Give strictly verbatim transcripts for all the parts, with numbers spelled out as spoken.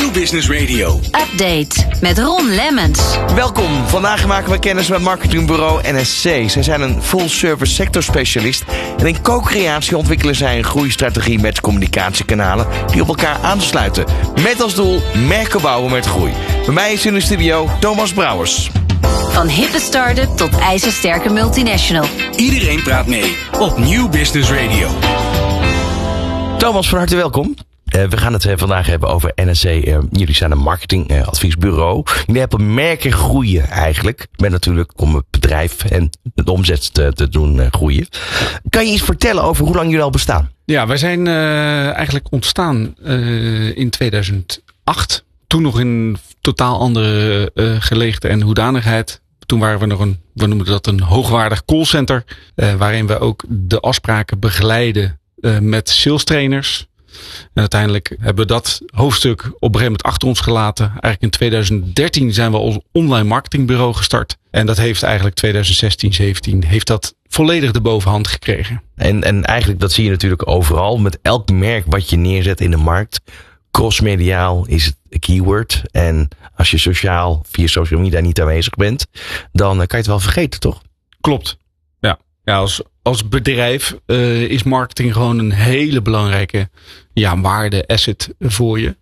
Nieuw Business Radio. Update met Ron Lemmens. Welkom. Vandaag maken we kennis met marketingbureau N S C. Zij zijn een full-service sectorspecialist. En in co-creatie ontwikkelen zij een groeistrategie met communicatiekanalen die op elkaar aansluiten. Met als doel merken bouwen met groei. Bij mij is in de studio Thomas Brouwers. Van hippe start-up tot ijzersterke multinational. Iedereen praat mee op Nieuw Business Radio. Thomas, van harte welkom. Uh, we gaan het uh, vandaag hebben over N S C. Uh, jullie zijn een marketingadviesbureau. Uh, jullie helpen merken groeien eigenlijk. Met natuurlijk om het bedrijf en de omzet te, te doen uh, groeien. Kan je iets vertellen over hoe lang jullie al bestaan? Ja, wij zijn uh, eigenlijk ontstaan uh, in tweeduizend acht. Toen nog in totaal andere uh, geleegte en hoedanigheid. Toen waren we nog een, we noemen dat een hoogwaardig callcenter. Uh, waarin we ook de afspraken begeleiden uh, met sales trainers. En uiteindelijk hebben we dat hoofdstuk op een gegeven moment achter ons gelaten. Eigenlijk in tweeduizend dertien zijn we als online marketingbureau gestart. En dat heeft eigenlijk tweeduizend zestien, zeventien heeft dat volledig de bovenhand gekregen. En, en eigenlijk dat zie je natuurlijk overal. Met elk merk wat je neerzet in de markt. Crossmediaal is het een keyword. En als je sociaal via social media niet aanwezig bent, dan kan je het wel vergeten, toch? Klopt. Ja, ja als, als bedrijf uh, is marketing gewoon een hele belangrijke ja, waarde, asset voor je.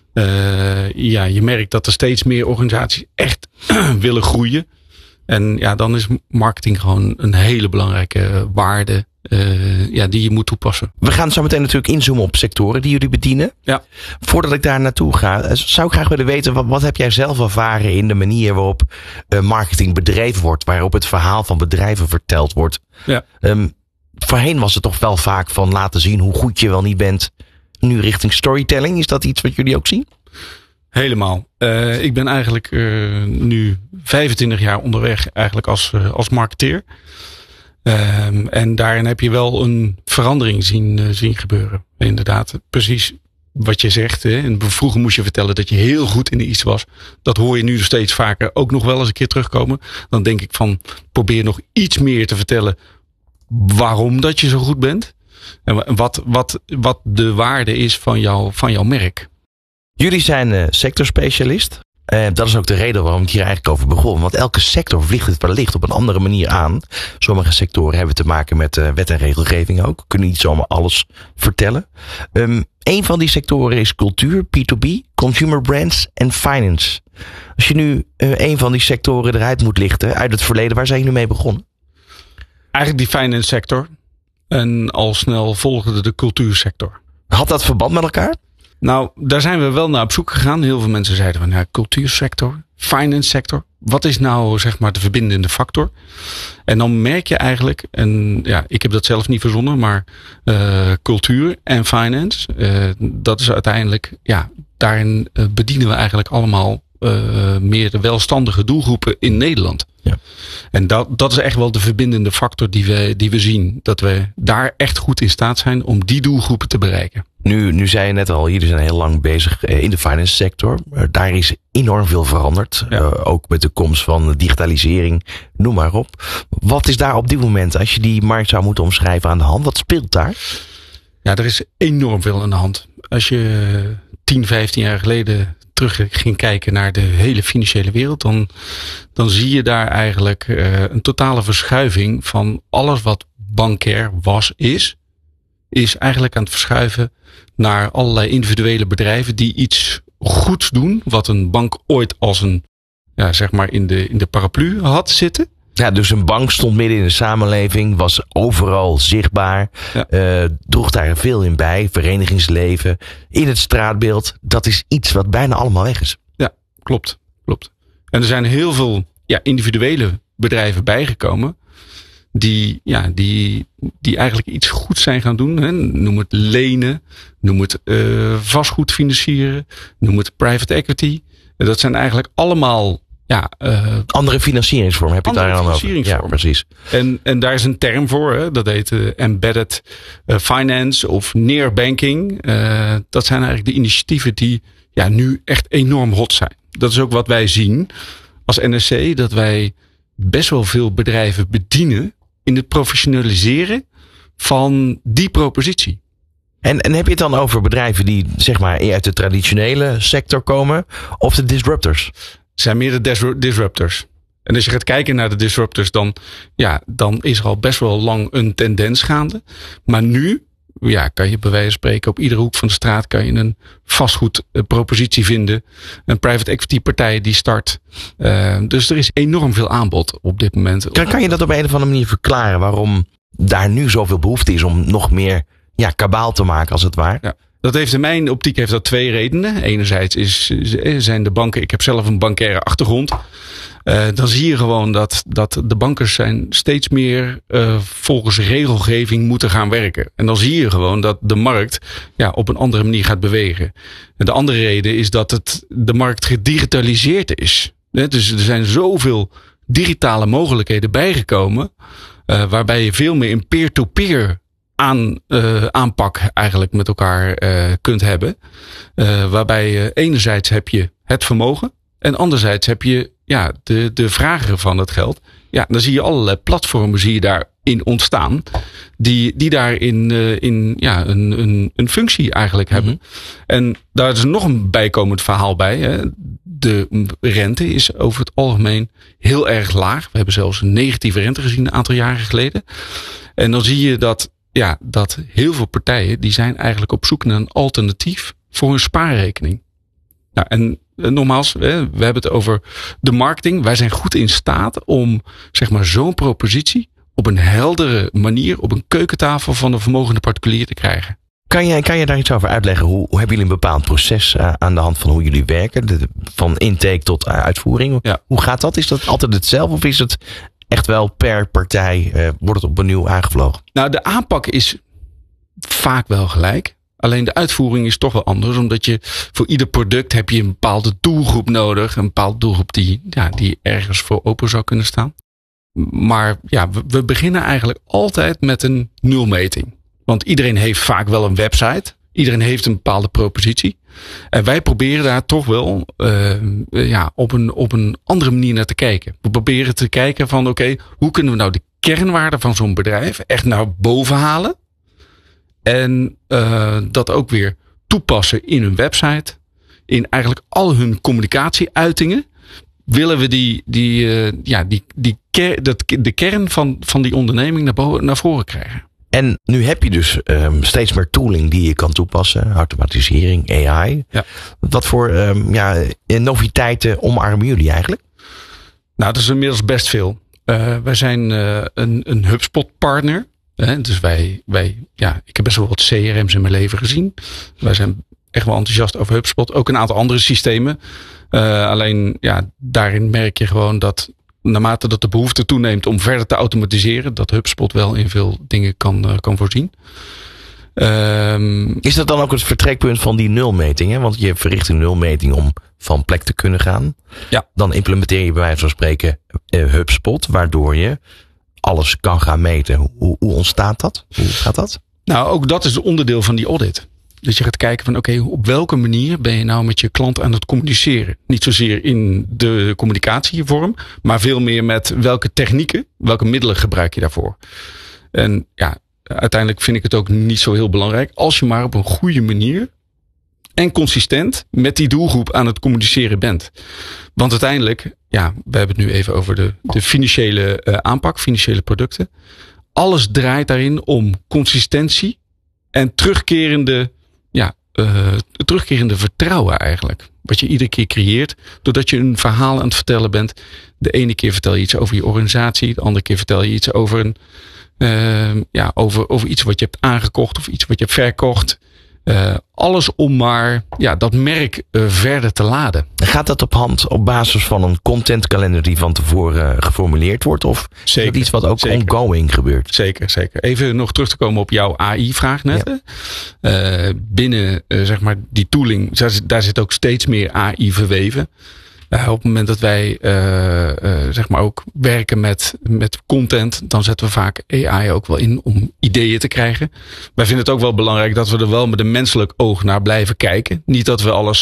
Uh, ja, je merkt dat er steeds meer organisaties echt willen groeien. En ja, dan is marketing gewoon een hele belangrijke waarde. Uh, ja, die je moet toepassen. We gaan zo meteen natuurlijk inzoomen op sectoren die jullie bedienen. Ja. Voordat ik daar naartoe ga, zou ik graag willen weten, wat, wat heb jij zelf ervaren in de manier waarop uh, marketing bedreven wordt, waarop het verhaal van bedrijven verteld wordt? Ja. Um, voorheen was het toch wel vaak van laten zien hoe goed je wel niet bent. Nu richting storytelling, is dat iets wat jullie ook zien? Helemaal. Uh, ik ben eigenlijk uh, nu vijfentwintig jaar onderweg eigenlijk als, uh, als marketeer. Um, en daarin heb je wel een verandering zien, uh, zien gebeuren. Inderdaad, precies wat je zegt. Hè. En vroeger moest je vertellen dat je heel goed in iets was. Dat hoor je nu steeds vaker ook nog wel eens een keer terugkomen. Dan denk ik van, probeer nog iets meer te vertellen waarom dat je zo goed bent. En wat, wat, wat de waarde is van, jou, van jouw merk. Jullie zijn uh, sectorspecialist. Uh, dat is ook de reden waarom ik hier eigenlijk over begon. Want elke sector vliegt het wellicht op een andere manier aan. Sommige sectoren hebben te maken met uh, wet en regelgeving ook. Kunnen niet zomaar alles vertellen. Um, een van die sectoren is cultuur, P twee B, consumer brands en finance. Als je nu uh, een van die sectoren eruit moet lichten uit het verleden, waar zijn jullie mee begonnen? Eigenlijk die finance sector. En al snel volgde de cultuursector. Had dat verband met elkaar? Nou, daar zijn we wel naar op zoek gegaan. Heel veel mensen zeiden van, ja, cultuursector, finance sector. Wat is nou, zeg maar, de verbindende factor? En dan merk je eigenlijk, en ja, ik heb dat zelf niet verzonnen, maar uh, cultuur en finance, uh, dat is uiteindelijk, ja, daarin uh, bedienen we eigenlijk allemaal uh, meer de welstandige doelgroepen in Nederland. Ja. En dat, dat is echt wel de verbindende factor die we, die we zien. Dat we daar echt goed in staat zijn om die doelgroepen te bereiken. Nu, nu zei je net al, jullie zijn heel lang bezig in de finance sector. Daar is enorm veel veranderd. Ja. Uh, ook met de komst van digitalisering, noem maar op. Wat is daar op dit moment, als je die markt zou moeten omschrijven, aan de hand? Wat speelt daar? Ja, er is enorm veel aan de hand. Als je tien, vijftien jaar geleden terug ging kijken naar de hele financiële wereld, dan, dan zie je daar eigenlijk uh, een totale verschuiving van alles wat bankair was, is, is eigenlijk aan het verschuiven naar allerlei individuele bedrijven die iets goeds doen, wat een bank ooit als een, ja, zeg maar in de, in de paraplu had zitten. Ja, dus een bank stond midden in de samenleving, was overal zichtbaar, ja. uh, droeg daar veel in bij, verenigingsleven, in het straatbeeld. Dat is iets wat bijna allemaal weg is. Ja, klopt, klopt. En er zijn heel veel ja, individuele bedrijven bijgekomen die, ja, die, die eigenlijk iets goeds zijn gaan doen. Hè. Noem het lenen, noem het uh, vastgoed financieren, noem het private equity. En dat zijn eigenlijk allemaal ja, uh, andere financieringsvorm heb je daar aan over. Ja, precies. En, en daar is een term voor, hè? Dat heet uh, embedded uh, finance of near banking. Uh, dat zijn eigenlijk de initiatieven die ja, nu echt enorm hot zijn. Dat is ook wat wij zien als N S C, dat wij best wel veel bedrijven bedienen in het professionaliseren van die propositie. En, en heb je het dan over bedrijven die zeg maar uit de traditionele sector komen of de disruptors? Het zijn meer de dis- disruptors. En als je gaat kijken naar de disruptors, dan, ja, dan is er al best wel lang een tendens gaande. Maar nu ja, kan je bij wijze van spreken op iedere hoek van de straat kan je een vastgoedpropositie vinden. Een private equity partij die start. Uh, dus er is enorm veel aanbod op dit moment. Kan, kan je dat op een of andere manier verklaren waarom daar nu zoveel behoefte is om nog meer ja, kabaal te maken als het ware? Ja. Dat heeft in mijn optiek heeft dat twee redenen. Enerzijds is, zijn de banken, ik heb zelf een bankaire achtergrond. Uh, dan zie je gewoon dat, dat de bankers zijn steeds meer uh, volgens regelgeving moeten gaan werken. En dan zie je gewoon dat de markt ja, op een andere manier gaat bewegen. En de andere reden is dat het, de markt gedigitaliseerd is. Dus er zijn zoveel digitale mogelijkheden bijgekomen. Uh, waarbij je veel meer in peer-to-peer aan, uh, aanpak eigenlijk met elkaar uh, kunt hebben. Uh, waarbij uh, enerzijds heb je het vermogen. En anderzijds heb je ja, de, de vrager van het geld. Ja, dan zie je allerlei platformen zie je daarin ontstaan. Die, die daarin uh, in, ja, een, een, een functie eigenlijk hebben. Mm-hmm. En daar is nog een bijkomend verhaal bij. Hè. De rente is over het algemeen heel erg laag. We hebben zelfs een negatieve rente gezien een aantal jaren geleden. En dan zie je dat, ja, dat heel veel partijen die zijn eigenlijk op zoek naar een alternatief voor hun spaarrekening. Nou, en nogmaals, we hebben het over de marketing. Wij zijn goed in staat om zeg maar zo'n propositie op een heldere manier op een keukentafel van een vermogende particulier te krijgen. Kan je, kan je daar iets over uitleggen? Hoe, hoe hebben jullie een bepaald proces uh, aan de hand van hoe jullie werken? De, van intake tot uh, uitvoering. Ja. Hoe gaat dat? Is dat altijd hetzelfde of is het echt wel per partij, uh, wordt het opnieuw aangevlogen? Nou, de aanpak is vaak wel gelijk. Alleen de uitvoering is toch wel anders. Omdat je voor ieder product heb je een bepaalde doelgroep nodig. Een bepaalde doelgroep die, ja, die ergens voor open zou kunnen staan. Maar ja, we, we beginnen eigenlijk altijd met een nulmeting. Want iedereen heeft vaak wel een website. Iedereen heeft een bepaalde propositie. En wij proberen daar toch wel uh, ja, op, een, op een andere manier naar te kijken. We proberen te kijken van oké, okay, hoe kunnen we nou de kernwaarden van zo'n bedrijf echt naar boven halen? En uh, dat ook weer toepassen in hun website. In eigenlijk al hun communicatieuitingen. Willen we die, die, uh, ja, die, die ker, dat, de kern van, van die onderneming naar, boven, naar voren krijgen. En nu heb je dus um, steeds meer tooling die je kan toepassen. Automatisering, A I. Ja. Wat voor um, ja, noviteiten omarmen jullie eigenlijk? Nou, dat is inmiddels best veel. Uh, wij zijn uh, een, een HubSpot partner. He, dus wij, wij, ja, ik heb best wel wat C R M's in mijn leven gezien. Wij zijn echt wel enthousiast over HubSpot. Ook een aantal andere systemen. Uh, alleen, ja, daarin merk je gewoon dat naarmate dat de behoefte toeneemt om verder te automatiseren, dat HubSpot wel in veel dingen kan, uh, kan voorzien. Um, Is dat dan ook het vertrekpunt van die nulmeting? Hè? Want je verricht een nulmeting om van plek te kunnen gaan. Ja. Dan implementeer je bij wijze van spreken uh, HubSpot, waardoor je alles kan gaan meten. Hoe, hoe ontstaat dat? Hoe gaat dat? Nou, ook dat is onderdeel van die audit. Dus je gaat kijken van oké, okay, op welke manier ben je nou met je klant aan het communiceren? Niet zozeer in de communicatievorm, maar veel meer met welke technieken, welke middelen gebruik je daarvoor? En ja, uiteindelijk vind ik het ook niet zo heel belangrijk als je maar op een goede manier en consistent met die doelgroep aan het communiceren bent. Want uiteindelijk, ja, we hebben het nu even over de, de financiële uh, aanpak, financiële producten. Alles draait daarin om consistentie en terugkerende, ja, uh, terugkerende vertrouwen eigenlijk. Wat je iedere keer creëert, doordat je een verhaal aan het vertellen bent. De ene keer vertel je iets over je organisatie, de andere keer vertel je iets over een, uh, ja, over, over iets wat je hebt aangekocht of iets wat je hebt verkocht. Uh, alles om maar ja, dat merk uh, verder te laden. Gaat dat op hand op basis van een contentkalender die van tevoren uh, geformuleerd wordt? Of zeker, is dat iets wat ook zeker. ongoing gebeurt? Zeker, zeker. Even nog terug te komen op jouw A I-vraag net. Ja. Uh, binnen uh, zeg maar die tooling, daar, daar zit ook steeds meer A I verweven. Uh, op het moment dat wij uh, uh, zeg maar ook werken met, met content, dan zetten we vaak A I ook wel in om ideeën te krijgen. Wij vinden het ook wel belangrijk dat we er wel met een menselijk oog naar blijven kijken. Niet dat we alles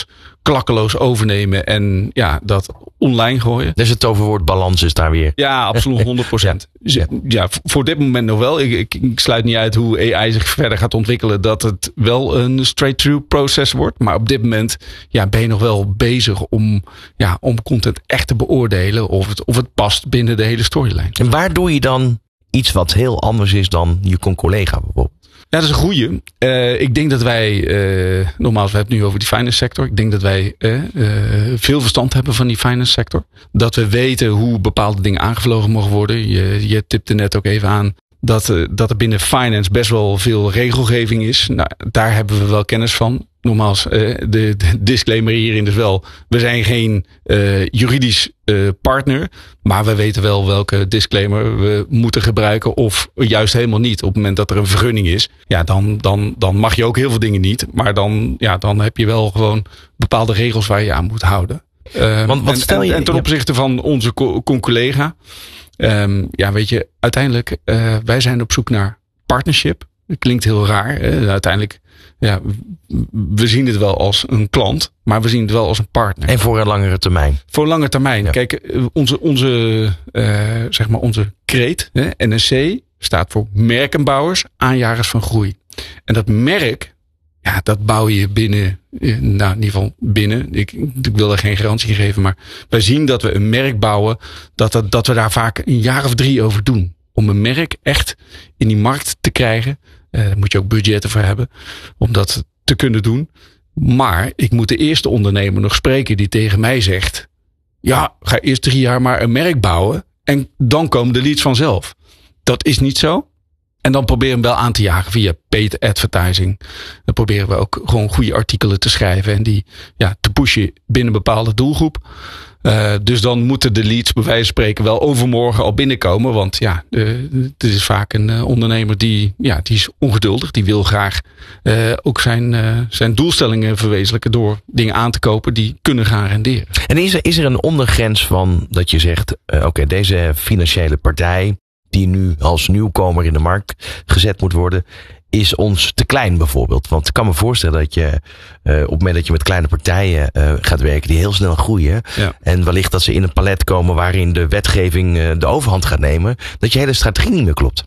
klakkeloos overnemen en ja, dat online gooien. Dus het toverwoord balans is daar weer. Ja, absoluut honderd procent. ja. ja, voor dit moment nog wel. Ik, ik, ik sluit niet uit hoe A I zich verder gaat ontwikkelen, dat het wel een straight-through proces wordt. Maar op dit moment ja, ben je nog wel bezig om, ja, om content echt te beoordelen of het, of het past binnen de hele storyline. En waar doe je dan iets wat heel anders is dan je collega bijvoorbeeld? Ja, dat is een goeie. Uh, ik denk dat wij, uh, nogmaals, we hebben het nu over die finance sector. Ik denk dat wij uh, uh, veel verstand hebben van die finance sector. Dat we weten hoe bepaalde dingen aangevlogen mogen worden. Je, je tipte net ook even aan dat, uh, dat er binnen finance best wel veel regelgeving is. Nou, daar hebben we wel kennis van. Nogmaals, uh, de, de disclaimer hierin is wel, we zijn geen uh, juridisch uh, partner. Maar we weten wel welke disclaimer we moeten gebruiken of juist helemaal niet. Op het moment dat er een vergunning is, ja, dan, dan, dan mag je ook heel veel dingen niet. Maar dan, ja, dan heb je wel gewoon bepaalde regels waar je aan moet houden. Uh, Want wat stel je? En, en ten opzichte van onze co- collega. Um, ja, weet je, uiteindelijk, uh, wij zijn op zoek naar partnership. Dat klinkt heel raar. Hè? Uiteindelijk, ja, we zien het wel als een klant, maar we zien het wel als een partner. En voor een langere termijn. Voor een lange termijn. Ja. Kijk, onze, onze, uh, zeg maar onze kreet, hè, N S C, staat voor merkenbouwers, aanjagers van groei. En dat merk, ja, dat bouw je binnen, nou in ieder geval binnen. Ik, ik wil er geen garantie geven, maar wij zien dat we een merk bouwen, dat, dat, dat we daar vaak een jaar of drie over doen. Om een merk echt in die markt te krijgen. Uh, daar moet je ook budgetten voor hebben. Om dat te kunnen doen. Maar ik moet de eerste ondernemer nog spreken die tegen mij zegt. Ja, ga eerst drie jaar maar een merk bouwen. En dan komen de leads vanzelf. Dat is niet zo. En dan proberen we hem wel aan te jagen via paid advertising. Dan proberen we ook gewoon goede artikelen te schrijven. En die ja, te pushen binnen een bepaalde doelgroep. Uh, dus dan moeten de leads bij wijze van spreken wel overmorgen al binnenkomen. Want ja, uh, het is vaak een uh, ondernemer die, ja, die is ongeduldig. Die wil graag uh, ook zijn, uh, zijn doelstellingen verwezenlijken door dingen aan te kopen die kunnen gaan renderen. En is er, is er een ondergrens van dat je zegt, uh, oké, okay, deze financiële partij die nu als nieuwkomer in de markt gezet moet worden, is ons te klein bijvoorbeeld. Want ik kan me voorstellen dat je uh, op het moment dat je met kleine partijen uh, gaat werken die heel snel groeien. Ja. En wellicht dat ze in een palet komen waarin de wetgeving uh, de overhand gaat nemen. Dat je hele strategie niet meer klopt.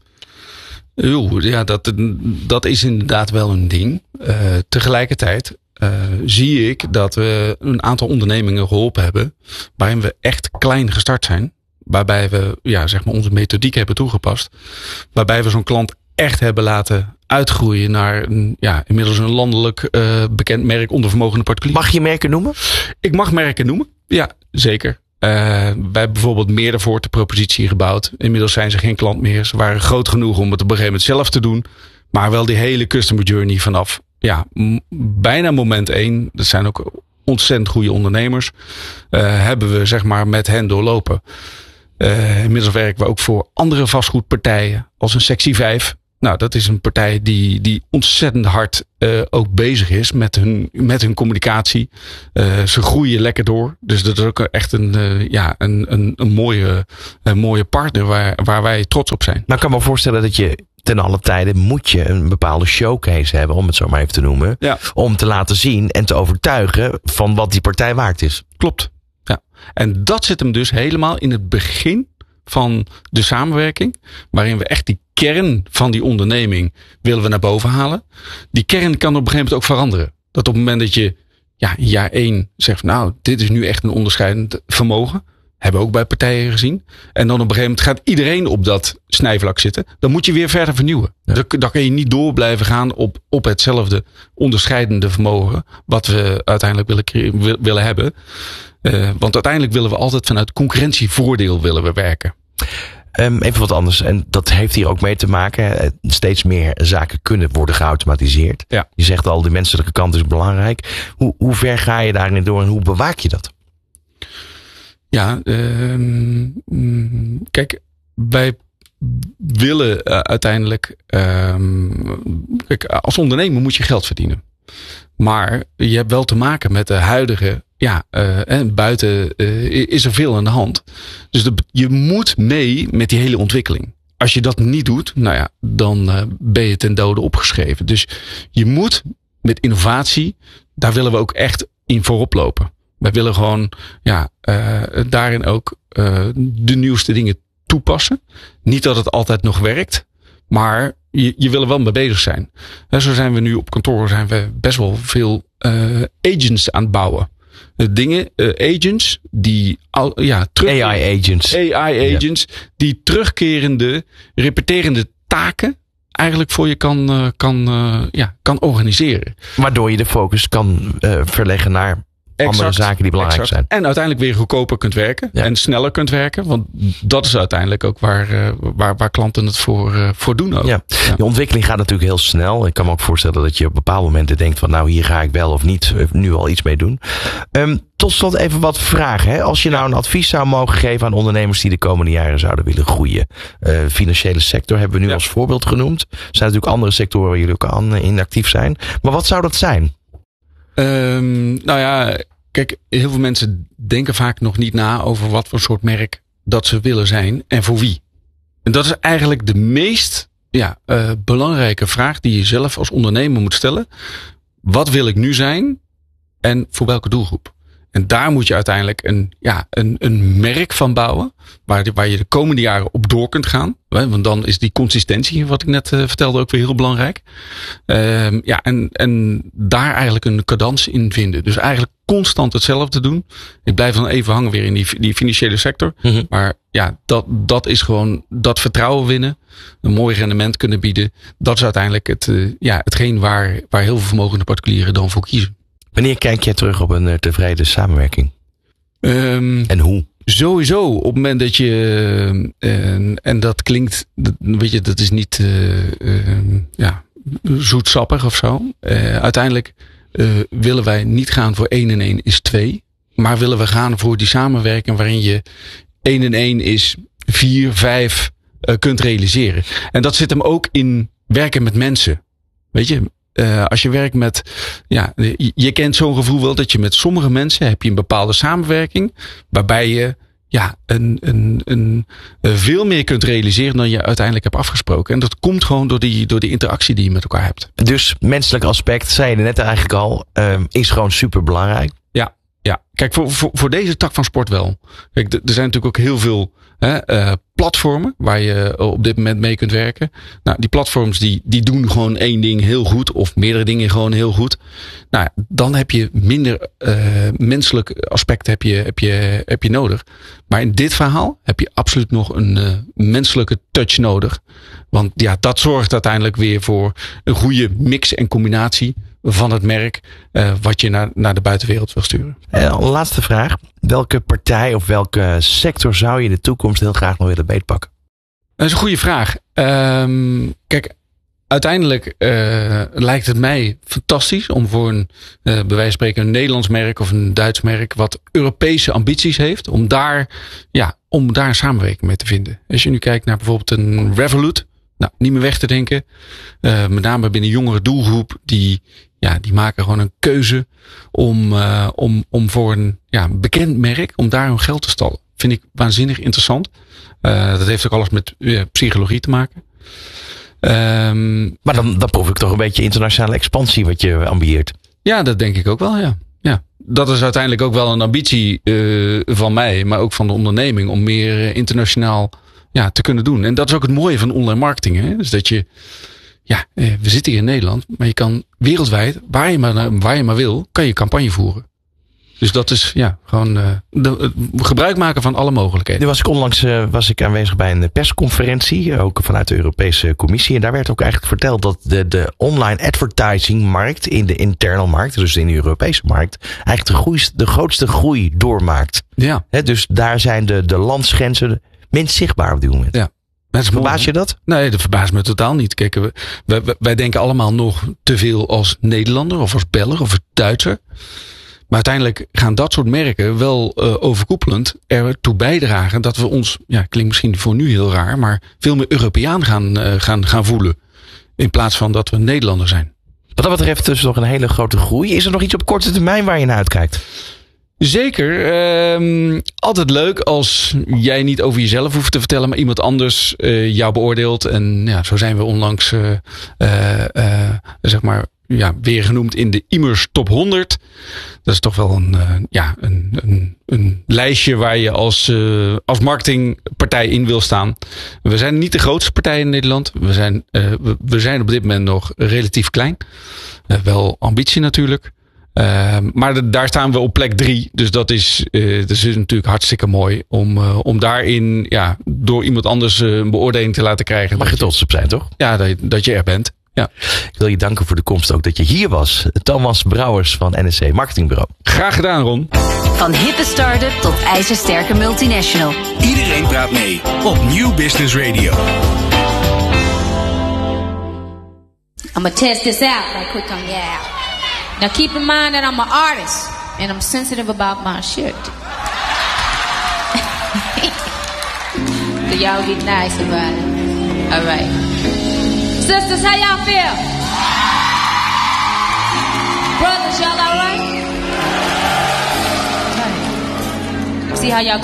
Ja, dat, dat is inderdaad wel een ding. Uh, tegelijkertijd uh, zie ik dat we een aantal ondernemingen geholpen hebben waarin we echt klein gestart zijn. Waarbij we ja, zeg maar onze methodiek hebben toegepast. Waarbij we zo'n klant echt hebben laten uitgroeien naar een, ja, inmiddels een landelijk uh, bekend merk onder vermogende particulier. Mag je merken noemen? Ik mag merken noemen, ja, zeker. Uh, wij hebben bijvoorbeeld meer voor de propositie gebouwd. Inmiddels zijn ze geen klant meer. Ze waren groot genoeg om het op een gegeven moment zelf te doen. Maar wel die hele customer journey vanaf ja, m- bijna moment één. Dat zijn ook ontzettend goede ondernemers. Uh, hebben we zeg maar met hen doorlopen. Uh, inmiddels werken we ook voor andere vastgoedpartijen als een sectie vijf. Nou, dat is een partij die, die ontzettend hard uh, ook bezig is met hun, met hun communicatie. Uh, ze groeien lekker door. Dus dat is ook echt een, uh, ja, een, een, een, mooie, een mooie partner waar, waar wij trots op zijn. Nou, ik kan me voorstellen dat je ten alle tijde moet je een bepaalde showcase hebben, om het zo maar even te noemen. Ja. Om te laten zien en te overtuigen van wat die partij waard is. Klopt. Ja. En dat zit hem dus helemaal in het begin van de samenwerking. Waarin we echt die kern van die onderneming willen we naar boven halen. Die kern kan op een gegeven moment ook veranderen. Dat op het moment dat je ja, in jaar één zegt, nou, dit is nu echt een onderscheidend vermogen. Hebben we ook bij partijen gezien. En dan op een gegeven moment gaat iedereen op dat snijvlak zitten. Dan moet je weer verder vernieuwen. Ja. Dan, dan kan je niet door blijven gaan op, op hetzelfde onderscheidende vermogen. Wat we uiteindelijk willen, willen hebben. Uh, want uiteindelijk willen we altijd vanuit concurrentievoordeel willen we werken. Um, even wat anders. En dat heeft hier ook mee te maken. Steeds meer zaken kunnen worden geautomatiseerd. Ja. Je zegt al, de menselijke kant is belangrijk. Hoe, hoe ver ga je daarin door en hoe bewaak je dat? Ja, um, kijk, wij willen uh, uiteindelijk, um, kijk, als ondernemer moet je geld verdienen. Maar je hebt wel te maken met de huidige, ja, uh, en buiten uh, is er veel aan de hand. Dus de, je moet mee met die hele ontwikkeling. Als je dat niet doet, nou ja, dan uh, ben je ten dode opgeschreven. Dus je moet met innovatie, daar willen we ook echt in voorop lopen. Wij willen gewoon ja, uh, daarin ook uh, de nieuwste dingen toepassen. Niet dat het altijd nog werkt, maar je, je wil er wel mee bezig zijn. En zo zijn we nu op kantoor zijn we best wel veel uh, agents aan het bouwen. Uh, dingen, uh, agents die al, ja, terug, A I agents. A I agents ja. die terugkerende, repeterende taken eigenlijk voor je kan, uh, kan, uh, ja, kan organiseren. Waardoor je de focus kan uh, verleggen naar exact, andere zaken die belangrijk exact. zijn. En uiteindelijk weer goedkoper kunt werken. Ja. En sneller kunt werken. Want dat is uiteindelijk ook waar, uh, waar, waar klanten het voor, uh, voor doen. Ook. Ja. Ja. De ontwikkeling gaat natuurlijk heel snel. Ik kan me ook voorstellen dat je op bepaalde momenten denkt van nou hier ga ik wel of niet nu al iets mee doen. Um, tot slot even wat vragen. Hè? Als je nou een advies zou mogen geven aan ondernemers die de komende jaren zouden willen groeien. Uh, financiële sector hebben we nu ja. als voorbeeld genoemd. Er zijn natuurlijk andere sectoren waar jullie ook aan in actief zijn. Maar wat zou dat zijn? Um, nou ja, kijk, heel veel mensen denken vaak nog niet na over wat voor soort merk dat ze willen zijn en voor wie. En dat is eigenlijk de meest ja, uh, belangrijke vraag die je zelf als ondernemer moet stellen. Wat wil ik nu zijn en voor welke doelgroep? En daar moet je uiteindelijk een, ja, een, een merk van bouwen. Waar, waar je de komende jaren op door kunt gaan. Want dan is die consistentie, wat ik net uh, vertelde, ook weer heel belangrijk. Uh, ja, en, en daar eigenlijk een cadans in vinden. Dus eigenlijk constant hetzelfde doen. Ik blijf dan even hangen weer in die, die financiële sector. Mm-hmm. Maar ja, dat, dat is gewoon dat vertrouwen winnen. Een mooi rendement kunnen bieden. Dat is uiteindelijk het, uh, ja, hetgeen waar, waar heel veel vermogende particulieren dan voor kiezen. Wanneer kijk jij terug op een uh, tevreden samenwerking? Um, en hoe? Sowieso, op het moment dat je, uh, en dat klinkt, dat, weet je, dat is niet uh, uh, ja, zoetsappig of zo. Uh, uiteindelijk uh, willen wij niet gaan voor één en één is twee. Maar willen we gaan voor die samenwerking waarin je één en één is vier, vijf uh, kunt realiseren. En dat zit hem ook in werken met mensen. Weet je, Uh, als je werkt met, ja, je, je kent zo'n gevoel wel dat je met sommige mensen heb je een bepaalde samenwerking, waarbij je ja, een, een, een, een veel meer kunt realiseren dan je uiteindelijk hebt afgesproken. En dat komt gewoon door die, door die interactie die je met elkaar hebt. Dus menselijk aspect, zei je net eigenlijk al, uh, is gewoon super belangrijk. Ja, ja. Kijk, voor, voor, voor deze tak van sport wel. Kijk, er zijn natuurlijk ook heel veel Hè, uh, platformen waar je op dit moment mee kunt werken. Nou, die platforms die, die doen gewoon één ding heel goed of meerdere dingen gewoon heel goed. Nou, dan heb je minder uh, menselijk aspect heb je, heb, je, heb je nodig. Maar in dit verhaal heb je absoluut nog een uh, menselijke touch nodig. Want ja, dat zorgt uiteindelijk weer voor een goede mix en combinatie van het merk uh, wat je naar, naar de buitenwereld wil sturen. Uh, laatste vraag. Welke partij of welke sector zou je in de toekomst heel graag nog willen beetpakken? Dat is een goede vraag. Um, kijk, uiteindelijk uh, lijkt het mij fantastisch om voor een, uh, bij wijze van spreken, een Nederlands merk of een Duits merk wat Europese ambities heeft, om daar, ja, om daar een samenwerking mee te vinden. Als je nu kijkt naar bijvoorbeeld een Revolut, nou, niet meer weg te denken. Uh, met name binnen een jongere doelgroep, die, ja, die maken gewoon een keuze om, uh, om, om voor een ja, bekend merk, om daar hun geld te stallen. Vind ik waanzinnig interessant. Uh, dat heeft ook alles met uh, psychologie te maken. Um, maar dan, dan proef ik toch een beetje internationale expansie wat je ambieert. Ja, dat denk ik ook wel, ja. ja. Dat is uiteindelijk ook wel een ambitie uh, van mij, maar ook van de onderneming, om meer uh, internationaal ja, te kunnen doen. En dat is ook het mooie van online marketing. Hè? Dus dat je, ja, uh, we zitten hier in Nederland, maar je kan wereldwijd, waar je maar, waar je maar wil, kan je campagne voeren. Dus dat is ja gewoon uh, de, uh, gebruik maken van alle mogelijkheden. Nu was ik onlangs uh, was ik aanwezig bij een persconferentie, ook vanuit de Europese Commissie. En daar werd ook eigenlijk verteld dat de, de online advertising markt in de internal markt, dus in de Europese markt, eigenlijk de, groei, de grootste groei doormaakt. Ja. He, dus daar zijn de, de landsgrenzen minst zichtbaar op dit moment. Ja. Verbaas je dat? Nee, dat verbaast me totaal niet. Kijk, we, wij, wij denken allemaal nog te veel als Nederlander of als Belg of als Duitser. Maar uiteindelijk gaan dat soort merken wel uh, overkoepelend ertoe bijdragen dat we ons, ja, klinkt misschien voor nu heel raar, maar veel meer Europeaan gaan, uh, gaan, gaan voelen. In plaats van dat we Nederlander zijn. Wat dat betreft dus nog een hele grote groei. Is er nog iets op korte termijn waar je naar uitkijkt? Zeker. Um, altijd leuk als jij niet over jezelf hoeft te vertellen, maar iemand anders uh, jou beoordeelt. En ja, zo zijn we onlangs uh, uh, uh, zeg maar ja, weer genoemd in de Immers Top honderd. Dat is toch wel een, uh, ja, een, een, een lijstje waar je als, uh, als marketingpartij in wil staan. We zijn niet de grootste partij in Nederland. We zijn, uh, we, we zijn op dit moment nog relatief klein. Uh, wel ambitie natuurlijk. Uh, maar de, daar staan we op plek drie. Dus dat is, uh, dat is natuurlijk hartstikke mooi. Om, uh, om daarin ja, door iemand anders uh, een beoordeling te laten krijgen. Mag je trots op zijn, toch? Ja, dat, dat je er bent. Ja. Ik wil je danken voor de komst ook dat je hier was. Thomas Brouwers van N S C Marketingbureau. Graag gedaan, Ron. Van hippe start-up tot ijzersterke multinational. Iedereen praat mee op Nieuw Business Radio. I'm gonna test this out right quick on yeah. Now keep in mind that I'm an artist and I'm sensitive about my shit. So y'all get nice about it. All right. Sisters, how y'all feel? Brothers, y'all all right? See how y'all